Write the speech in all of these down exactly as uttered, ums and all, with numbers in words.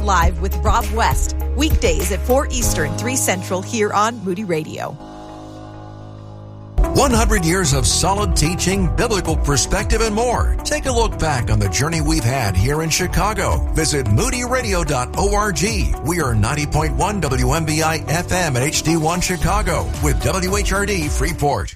Live with Rob West, weekdays at four Eastern, three Central, here on Moody Radio. one hundred years of solid teaching, biblical perspective, and more. Take a look back on the journey we've had here in Chicago. Visit moody radio dot org. We are ninety point one W M B I F M at H D one Chicago with W H R D Freeport.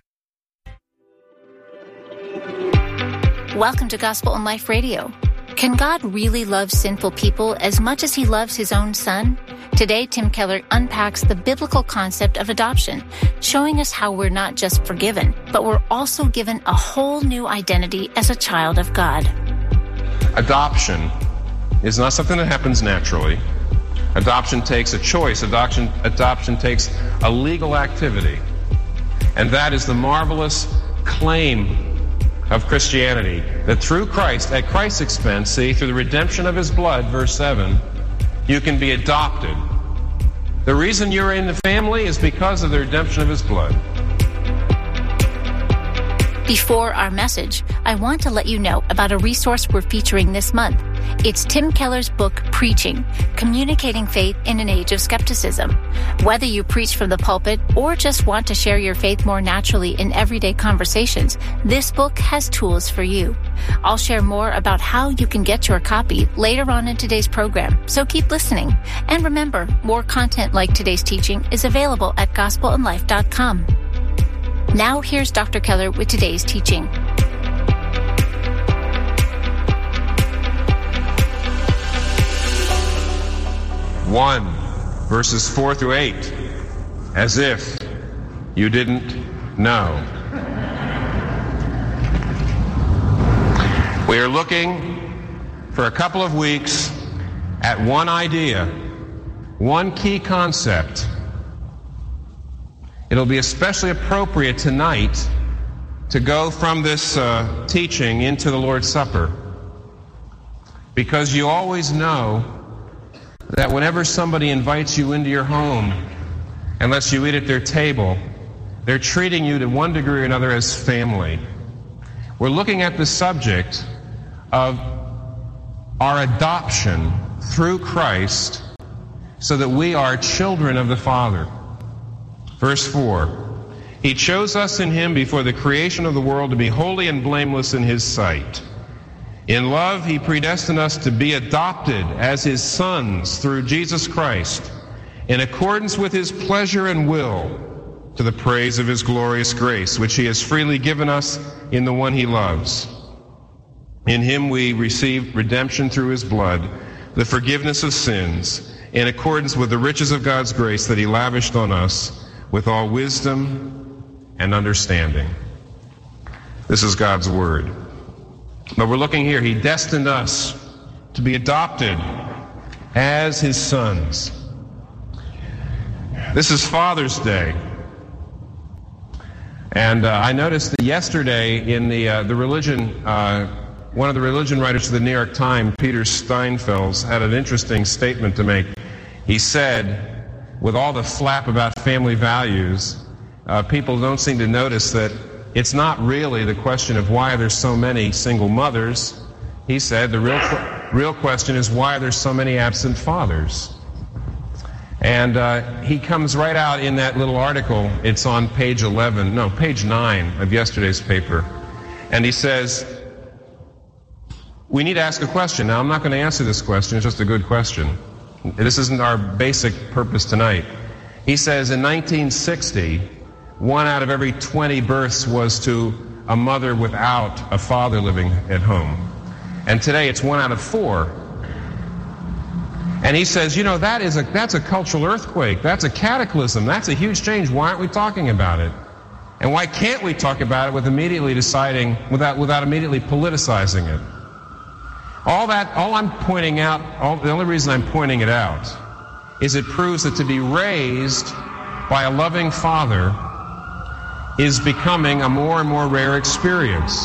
Welcome to Gospel and Life Radio. Can God really love sinful people as much as he loves his own son? Today, Tim Keller unpacks the biblical concept of adoption, showing us how we're not just forgiven, but we're also given a whole new identity as a child of God. Adoption is not something that happens naturally. Adoption takes a choice. Adoption, adoption takes a legal activity. And that is the marvelous claim of Christianity, that through Christ, at Christ's expense, see, through the redemption of his blood, verse seven, you can be adopted. The reason you're in the family is because of the redemption of his blood. Before our message, I want to let you know about a resource we're featuring this month. It's Tim Keller's book, Preaching, Communicating Faith in an Age of Skepticism. Whether you preach from the pulpit or just want to share your faith more naturally in everyday conversations, this book has tools for you. I'll share more about how you can get your copy later on in today's program, so keep listening. And remember, more content like today's teaching is available at gospel and life dot com. Now here's Doctor Keller with today's teaching. one, verses four through eight, as if you didn't know. We are looking for a couple of weeks at one idea, one key concept. It'll be especially appropriate tonight to go from this uh, teaching into the Lord's Supper, because you always know that whenever somebody invites you into your home and lets you eat at their table, they're treating you to one degree or another as family. We're looking at the subject of our adoption through Christ so that we are children of the Father. Verse four, he chose us in him before the creation of the world to be holy and blameless in his sight. In love, he predestined us to be adopted as his sons through Jesus Christ, in accordance with his pleasure and will, to the praise of his glorious grace, which he has freely given us in the one he loves. In him we received redemption through his blood, the forgiveness of sins, in accordance with the riches of God's grace that he lavished on us with all wisdom and understanding. This is God's word. But we're looking here. He destined us to be adopted as his sons. This is Father's Day. And uh, I noticed that yesterday in the uh, the religion, uh, one of the religion writers of the New York Times, Peter Steinfels, had an interesting statement to make. He said, with all the flap about family values, uh, people don't seem to notice that it's not really the question of why there's so many single mothers. He said the real real question is why there's so many absent fathers. And uh, he comes right out in that little article. It's on page eleven, no, page nine of yesterday's paper. And he says, we need to ask a question. Now, I'm not going to answer this question. It's just a good question. This isn't our basic purpose tonight. He says in nineteen sixty, one out of every twenty births was to a mother without a father living at home. And today it's one out of four. And he says, you know, that is a, that's a cultural earthquake. That's a cataclysm. That's a huge change. Why aren't we talking about it? And why can't we talk about it with immediately deciding, without, without immediately politicizing it? All that, all I'm pointing out, all, the only reason I'm pointing it out is it proves that to be raised by a loving father is becoming a more and more rare experience.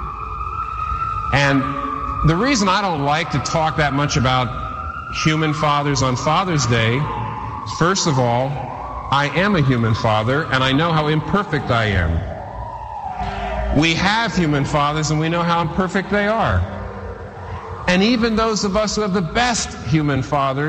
And the reason I don't like to talk that much about human fathers on Father's Day, first of all, I am a human father, and I know how imperfect I am. We have human fathers, and we know how imperfect they are. And even those of us who have the best human fathers